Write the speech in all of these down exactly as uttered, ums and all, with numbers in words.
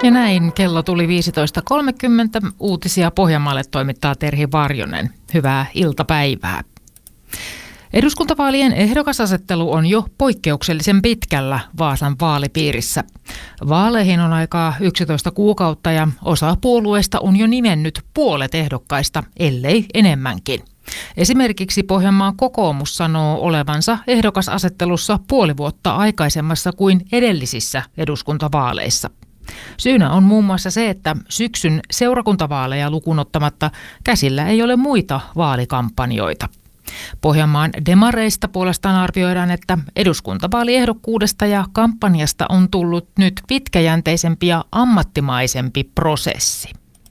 Ja näin kello tuli viisitoista kolmekymmentä. Uutisia Pohjanmaalle toimittaa Terhi Varjonen. Hyvää iltapäivää. Eduskuntavaalien ehdokasasettelu on jo poikkeuksellisen pitkällä Vaasan vaalipiirissä. Vaaleihin on aikaa yksitoista kuukautta ja osa puolueista on jo nimennyt puolet ehdokkaista, ellei enemmänkin. Esimerkiksi Pohjanmaan kokoomus sanoo olevansa ehdokasasettelussa puoli vuotta aikaisemmassa kuin edellisissä eduskuntavaaleissa. Syynä on muun muassa se, että syksyn seurakuntavaaleja lukuun ottamatta käsillä ei ole muita vaalikampanjoita. Pohjanmaan demareista puolestaan arvioidaan, että eduskuntavaaliehdokkuudesta ja kampanjasta on tullut nyt pitkäjänteisempi ja ammattimaisempi prosessi.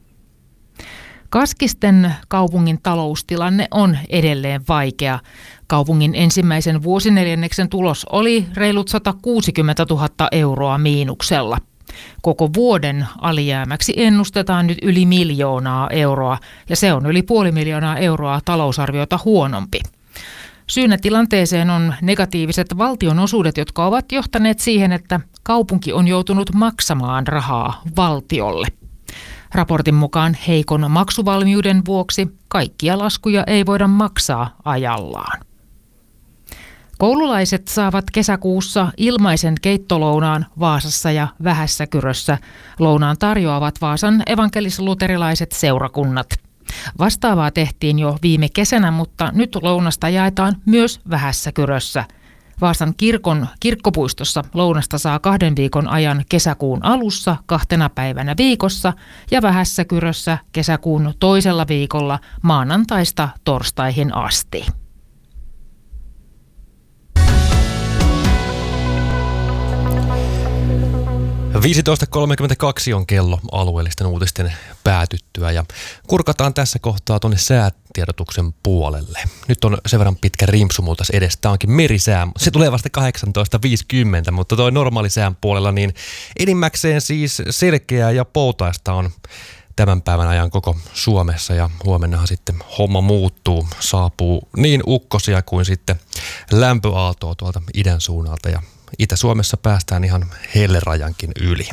Kaskisten kaupungin taloustilanne on edelleen vaikea. Kaupungin ensimmäisen vuosineljänneksen tulos oli reilut sata kuusikymmentätuhatta euroa miinuksella. Koko vuoden alijäämäksi ennustetaan nyt yli miljoonaa euroa, ja se on yli puoli miljoonaa euroa talousarviota huonompi. Syynä tilanteeseen on negatiiviset valtionosuudet, jotka ovat johtaneet siihen, että kaupunki on joutunut maksamaan rahaa valtiolle. Raportin mukaan heikon maksuvalmiuden vuoksi kaikkia laskuja ei voida maksaa ajallaan. Koululaiset saavat kesäkuussa ilmaisen keittolounaan Vaasassa ja Vähässäkyrössä. Lounaan tarjoavat Vaasan evankelis-luterilaiset seurakunnat. Vastaavaa tehtiin jo viime kesänä, mutta nyt lounasta jaetaan myös Vähässäkyrössä. Vaasan kirkon kirkkopuistossa lounasta saa kahden viikon ajan kesäkuun alussa kahtena päivänä viikossa ja Vähässäkyrössä kesäkuun toisella viikolla maanantaista torstaihin asti. viisitoista kolmekymmentäkaksi on kello alueellisten uutisten päätyttyä ja kurkataan tässä kohtaa tuonne säätiedotuksen puolelle. Nyt on sen verran pitkä rimpsumuutos edessä. Tämä onkin merisää. Se tulee vasta kahdeksantoista viisikymmentä, mutta toi normaali sään puolella niin enimmäkseen siis selkeää ja poutaista on tämän päivän ajan koko Suomessa ja huomennahan sitten homma muuttuu. Saapuu niin ukkosia kuin sitten lämpöaaltoa tuolta idän suunnalta ja Itä-Suomessa päästään ihan hellerajankin yli.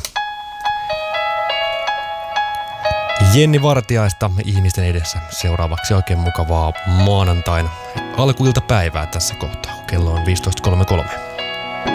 Jenni Vartiaista ihmisten edessä seuraavaksi oikein mukavaa maanantain alkuiltapäivää tässä kohtaa. Kello on viisitoista kolmekymmentäkolme.